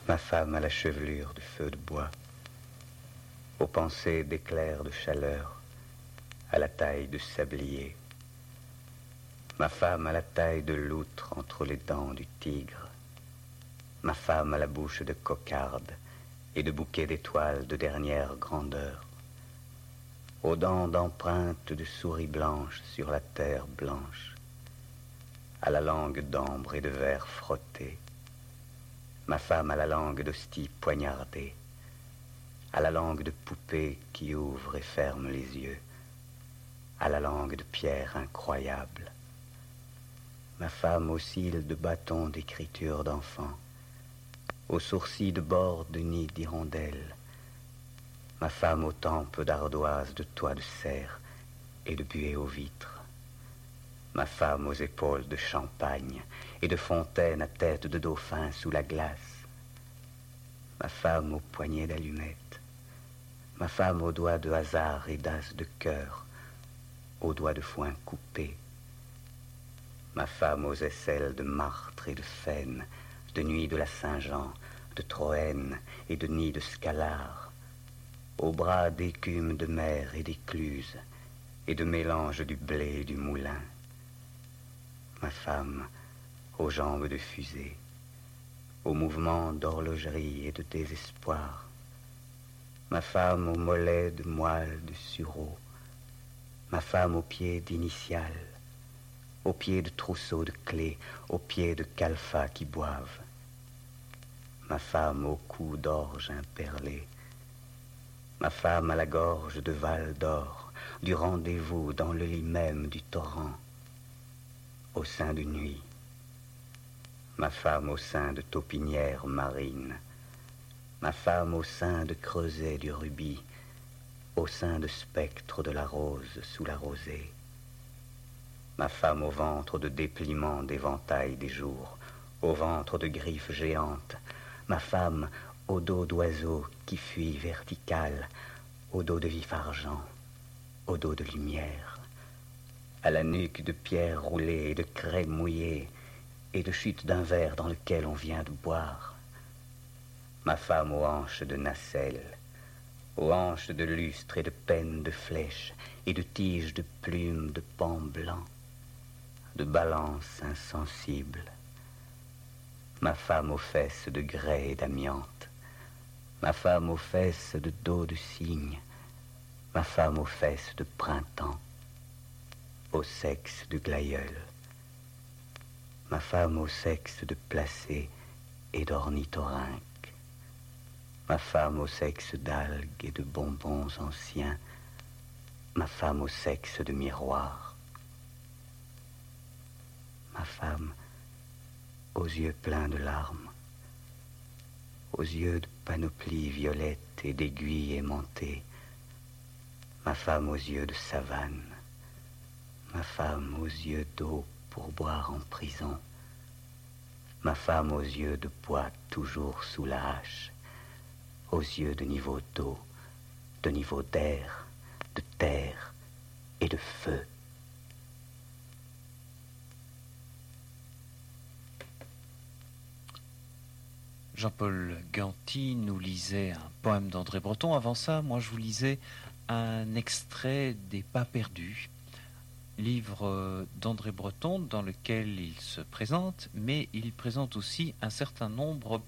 Ma femme à la chevelure de feu de bois, aux pensées d'éclairs de chaleur, à la taille de sablier. Ma femme à la taille de loutre entre les dents du tigre. Ma femme à la bouche de cocarde et de bouquets d'étoiles de dernière grandeur. Aux dents d'empreintes de souris blanches sur la terre blanche. À la langue d'ambre et de verre frotté. Ma femme à la langue d'hostie poignardée, à la langue de poupée qui ouvre et ferme les yeux, à la langue de pierre incroyable. Ma femme aux cils de bâton d'écriture d'enfant, aux sourcils de bord de nid d'hirondelle, ma femme aux tempes d'ardoise de toit de serre et de buée aux vitres, ma femme aux épaules de champagne et de fontaine à tête de dauphin sous la glace, ma femme aux poignets d'allumettes, ma femme aux doigts de hasard et d'as de cœur, aux doigts de foin coupés, ma femme aux aisselles de martre et de faine, de nuit de la Saint-Jean, de Troène et de nid de Scalard, aux bras d'écume de mer et d'écluse, et de mélange du blé et du moulin, ma femme aux jambes de fusée, aux mouvements d'horlogerie et de désespoir, ma femme aux mollets de moelle de sureau, ma femme aux pieds d'initiales, aux pieds de trousseaux de clés, aux pieds de calfats qui boivent, ma femme au cou d'orge imperlé, ma femme à la gorge de Val d'Or, du rendez-vous dans le lit même du torrent, au sein de nuit, ma femme au sein de taupinière marine, ma femme au sein de creuset du rubis, au sein de spectre de la rose sous la rosée, ma femme au ventre de dépliement d'éventail des jours, au ventre de griffes géantes, ma femme au dos d'oiseau qui fuit vertical, au dos de vif argent, au dos de lumière, à la nuque de pierre roulée et de craie mouillée et de chute d'un verre dans lequel on vient de boire, ma femme aux hanches de nacelle, aux hanches de lustre et de pennes de flèches et de tiges de plumes de pan blanc, de balance insensible, ma femme aux fesses de grès et d'amiante, ma femme aux fesses de dos de cygne, ma femme aux fesses de printemps, au sexe de glaïeul, ma femme au sexe de placé et d'ornithorynque, ma femme au sexe d'algues et de bonbons anciens, ma femme au sexe de miroir, ma femme aux yeux pleins de larmes, aux yeux de panoplie violette et d'aiguilles aimantées, ma femme aux yeux de savane, ma femme aux yeux d'eau pour boire en prison, ma femme aux yeux de bois toujours sous la hache, aux yeux de niveau d'eau, de niveau d'air, de terre et de feu. Jean-Paul Ganty nous lisait un poème d'André Breton. Avant ça, moi je vous lisais un extrait des Pas perdus, livre d'André Breton dans lequel il se présente, mais il présente aussi un certain nombre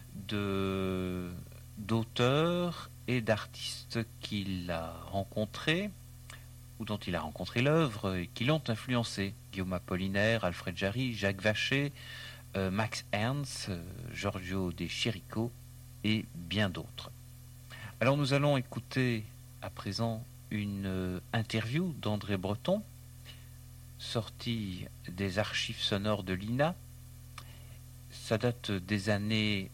d'auteurs et d'artistes qu'il a rencontrés ou dont il a rencontré l'œuvre et qui l'ont influencé. Guillaume Apollinaire, Alfred Jarry, Jacques Vacher, Max Ernst, Giorgio De Chirico et bien d'autres. Alors nous allons écouter à présent une interview d'André Breton, sortie des archives sonores de l'INA. Ça date des années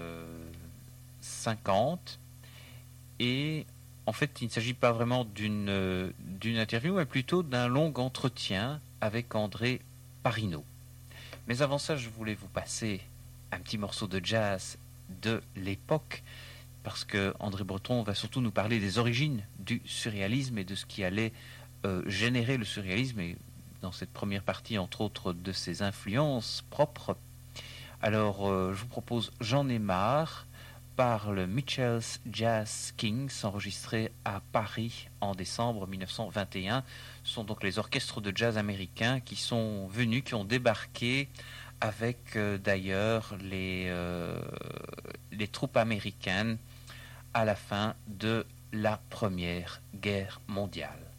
50 et en fait il ne s'agit pas vraiment d'une interview mais plutôt d'un long entretien avec André Parinaud. Mais avant ça, je voulais vous passer un petit morceau de jazz de l'époque, parce que André Breton va surtout nous parler des origines du surréalisme et de ce qui allait générer le surréalisme, et dans cette première partie, entre autres, de ses influences propres. Alors, je vous propose J'en ai marre par le Mitchell's Jazz Kings, enregistré à Paris en décembre 1921. Ce sont donc les orchestres de jazz américains qui sont venus, qui ont débarqué avec d'ailleurs les troupes américaines à la fin de la Première Guerre mondiale.